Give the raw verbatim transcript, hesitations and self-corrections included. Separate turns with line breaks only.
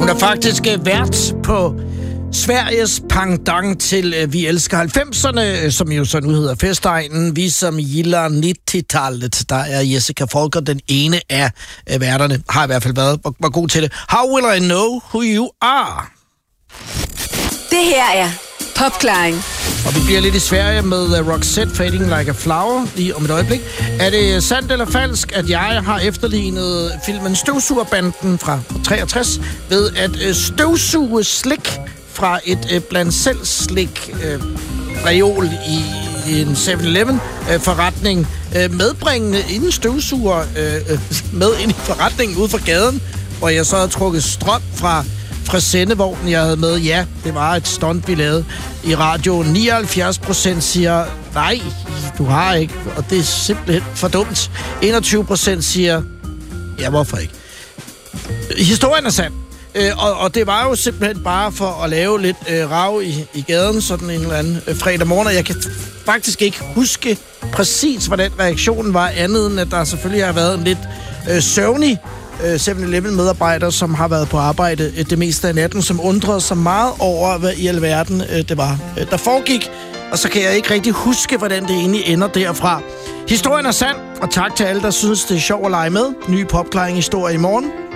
er faktisk uh, vært på Sveriges pendant til uh, Vi elsker halvfemserne, som jo så nu hedder Festegnen. Vi som gillar nitti-tallet. Der er Jessica Folker, den ene af uh, værterne. Har i hvert fald været var, var god til det. How will I know who you are?
Det her er Popklaring.
Og vi bliver lidt i Sverige med uh, Roxette, Fading Like a Flower, lige om et øjeblik. Er det sandt eller falsk, at jeg har efterlignet filmen Støvsugerbanden fra treogtres ved at uh, støvsuge slik fra et uh, blandt selv slik uh, reol i, i en seven eleven uh, forretning, uh, medbringende inden støvsuger uh, med ind i forretningen ude fra gaden, hvor jeg så havde trukket strøm fra fra sendevognen, jeg havde med. Ja, det var et stunt, vi lavede i radioen. nioghalvfjerds procent siger, nej, du har ikke, og det er simpelthen for dumt. enogtyve procent siger, ja, hvorfor ikke? Historien er sand. Øh, og, og det var jo simpelthen bare for at lave lidt øh, rav i, i gaden, sådan en eller anden øh, fredag morgen, og jeg kan faktisk ikke huske præcis, hvordan reaktionen var, andet end at der selvfølgelig har været en lidt øh, søvnig seven eleven medarbejder, som har været på arbejde det meste af natten, som undrede sig meget over, hvad i alverden det var, der foregik. Og så kan jeg ikke rigtig huske, hvordan det egentlig ender derfra. Historien er sand, og tak til alle, der synes, det er sjovt at lege med. Ny Popklaring-historie i morgen.